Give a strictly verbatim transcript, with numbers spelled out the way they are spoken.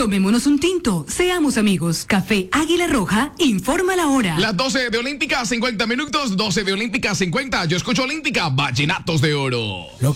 Tomémonos un tinto, seamos amigos. Café Águila Roja, informa la hora. Las doce de Olímpica, cincuenta minutos, doce de Olímpica, cincuenta. Yo escucho Olímpica, Vallenatos de Oro.